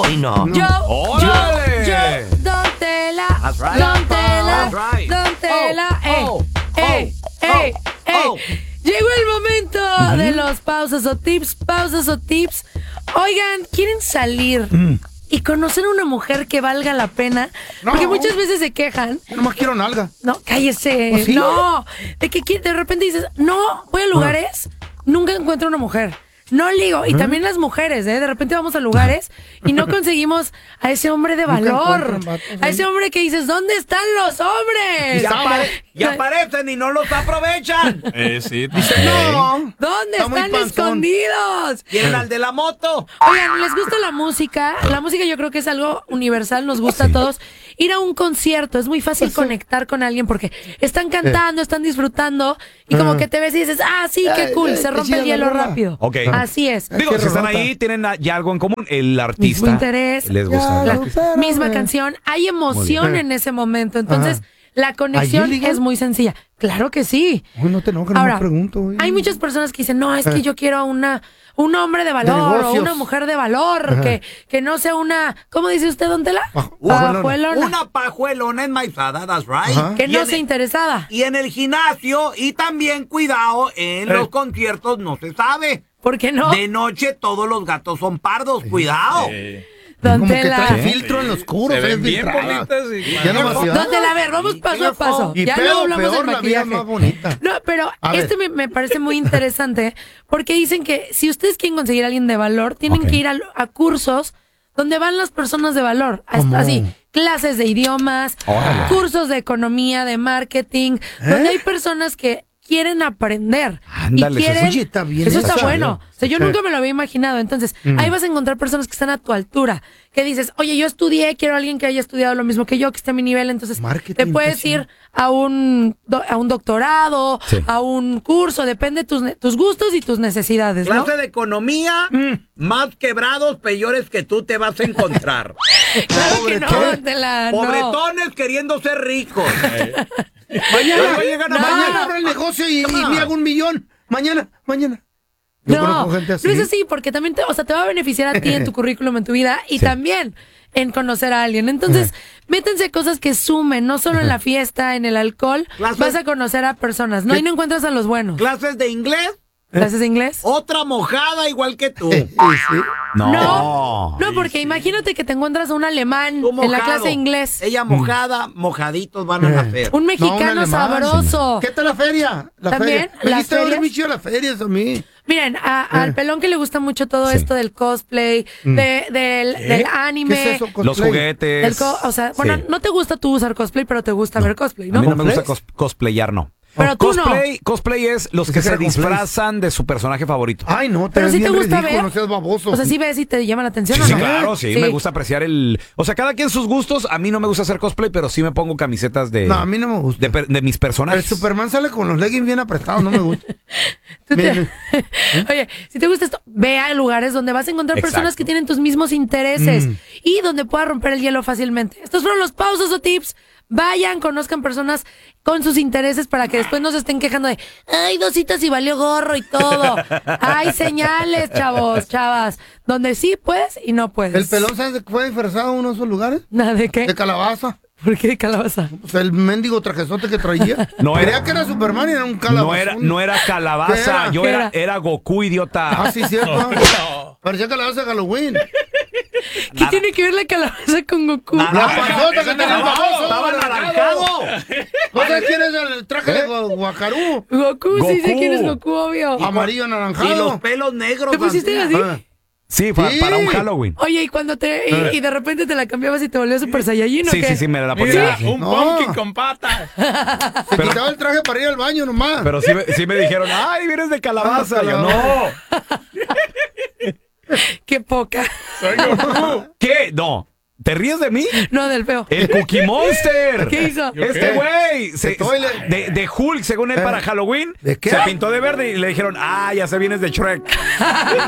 Ay, no. Yo, ¡Órale! Don Tela, That's right. Don Tela, That's right. Don Tela, ey. oh. Llegó el momento de los pausas o tips. Oigan, ¿quieren salir y conocer a una mujer que valga la pena? No. Porque muchas veces se quejan. Yo nomás quiero nalga. No, cállese. ¿Oh, sí? No, de que de repente dices, no, voy a lugares, nunca encuentro una mujer. No ligo. Y también las mujeres, ¿eh? De repente vamos a lugares y no conseguimos a ese hombre de Nunca valor. encuentran vatos, A ese hombre que dices, ¿dónde están los hombres? Y aparecen y no los aprovechan. Sí. No. ¿Dónde Está muy están panzón. escondidos? Quieren al de la moto. Oigan, ¿les gusta la música? La música yo creo que es algo universal, nos gusta a todos. Ir a un concierto, es muy fácil conectar con alguien porque están cantando, están disfrutando y como que te ves y dices, sí, qué cool, se rompe el hielo rápido. Ok. Así es. Digo, si están ahí, tienen ya algo en común. El artista. Mismo interés. Les gusta. La misma canción. Hay emoción en ese momento. Entonces, la conexión ¿Allí ligan? es muy sencilla. Claro que sí. Uy, no te enojes, no Ahora, me pregunto. Güey. hay muchas personas que dicen, no, es que yo quiero a un hombre de valor o negocios. una mujer de valor, que no sea una, ¿cómo dice usted, don Tela? Pajuelona. Una pajuelona enmaizada, that's right. Ajá. Que Y no en sea el- interesada. Y en el gimnasio, y también cuidado, en los conciertos no se sabe. ¿Por qué no? De noche todos los gatos son pardos, cuidado. Don Como que Tela. trae filtro en los oscuro. Se ven es bien filtrada. bonitas y Ya no más. Don Tela, a ver, vamos paso a paso. Y Ya peor, luego hablamos peor del la vida maquillaje. más bonita. No, pero A ver. me parece muy interesante porque dicen que si ustedes quieren conseguir a alguien de valor, tienen que ir a cursos donde van las personas de valor. ¿Cómo? Así, clases de idiomas, Órale. cursos de economía, de marketing, donde hay personas que quieren aprender. Ándale, y quieren, oye, está bien eso está eso. bueno. O sea, yo nunca me lo había imaginado. Entonces, ahí vas a encontrar personas que están a tu altura, que dices, oye, yo estudié, quiero a alguien que haya estudiado lo mismo que yo, que esté a mi nivel. Entonces, Marketing, te puedes qué ir a un doctorado, a un curso, depende de tus gustos y tus necesidades, ¿no? Clase de economía, más quebrados, peores que tú te vas a encontrar. Claro que no, don Tela, no. Pobretones queriendo ser ricos. Mañana, llegan a No. mañana abro el negocio y me hago 1 millón. Mañana. Yo No, conozco gente así. no es así, porque también te va a beneficiar a ti en tu currículum, en tu vida, y también en conocer a alguien. Entonces, métanse cosas que sumen, no solo en la fiesta, en el alcohol, Clases- vas a conocer a personas, ¿no? Ahí no encuentras a los buenos. Clases de inglés, ¿Clases de inglés? otra mojada igual que tú. Sí. No, porque imagínate que te encuentras a un alemán Tú en la mojado. clase de inglés. Ella mojada, mojaditos van a nacer. Un No, mexicano alemán. sabroso. ¿Qué tal la feria? ¿También? Me ¿Las dijiste ahora ferias? muy chido las ferias a mí. Miren, al pelón que le gusta mucho todo esto del cosplay, del anime. ¿Qué es eso? Los cosplay? juguetes. O sea, bueno, Sí. no te gusta tú usar cosplay, pero te gusta ver cosplay, ¿no? A mí no me gusta ¿Complex? cosplayar, no. Pero tú no. Cosplay es los que Pensé que se era complex. disfrazan de su personaje favorito. Ay, no, te Pero ves sí te bien gusta ridículo, ver. no seas baboso. O sea, sí ves y te llama la atención, Sí, ¿o sí, no? claro, sí, me gusta apreciar o sea, cada quien sus gustos. A mí no me gusta hacer cosplay, pero sí me pongo camisetas No, a mí no me gusta. de mis El personajes. Superman sale con los leggings bien apretados, no me gusta. Tú te- Bien. Oye, si te gusta esto, ve a lugares donde vas a encontrar Exacto. personas que tienen tus mismos intereses y donde puedas romper el hielo fácilmente. Estos fueron los pausos o tips. Vayan, conozcan personas con sus intereses para que después no se estén quejando de, ay, 2 citas y valió gorro y todo. Hay señales, chavas, donde sí puedes y no puedes. ¿El pelón sabes de qué fue disfrazado en uno de esos lugares? ¿Nada de qué? De calabaza. ¿Por qué de calabaza? Pues el mendigo trajezote que traía. No Creía era- que era Superman y era un calabaza. No era calabaza, ¿Qué era? era Goku, idiota. Ah, sí, cierto. Parecía calabaza de Halloween. ¿Qué tiene que ver la calabaza con Goku? La panzota que tenía el baboso. Estaba anaranjado. ¿No sabes quién es el traje de Guacarú? Goku, sí sé Goku. quién es Goku, obvio. Amarillo Y los anaranjado. pelos negros. ¿Te pusiste así? Sí, Sí. para un Halloween. Oye, y cuando y de repente te la cambiabas y te volvió Super Saiyajin, ¿o Sí, qué? sí, sí, me la ponía. Mira, así. un No. pumpkin con patas. Se quitaba el traje para ir al baño nomás. Pero sí me dijeron, ay, vienes de calabaza. Ah, Yo, no. Qué poca. Soy Goku. ¿Qué? No. ¿Te ríes de mí? No, del feo. El Cookie Monster. ¿Qué hizo? Este qué? güey De toilet. de Hulk, según él, para Halloween, ¿De qué? se pintó de verde y le dijeron, ah, ya se vienes de Shrek.